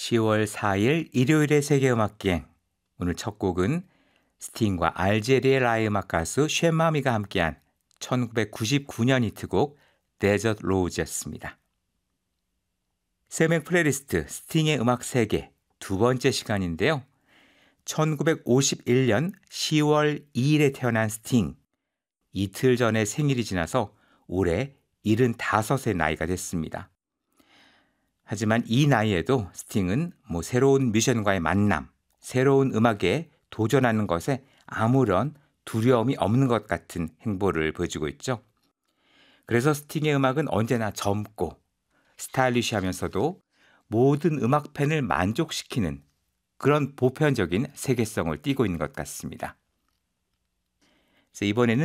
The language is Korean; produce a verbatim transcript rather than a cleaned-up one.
시월 사일 일요일의 세계음악기행. 오늘 첫 곡은 스팅과 알제리의 라이 음악 가수 쉔마미가 함께한 천구백구십구년 히트곡 데저트 로즈였습니다. 세맥 플레이리스트 스팅의 음악 세계 두 번째 시간인데요. 천구백오십일년 시월 이일에 태어난 스팅. 이틀 전에 생일이 지나서 올해 일흔다섯의 나이가 됐습니다. 하지만 이 나이에도 스팅은 뭐 새로운 뮤지션과의 만남, 새로운 음악에 도전하는 것에 아무런 두려움이 없는 것 같은 행보를 보여주고 있죠. 그래서 스팅의 음악은 언제나 젊고 스타일리시하면서도 모든 음악 팬을 만족시키는 그런 보편적인 세계성을 띠고 있는 것 같습니다. 그래서 이번에는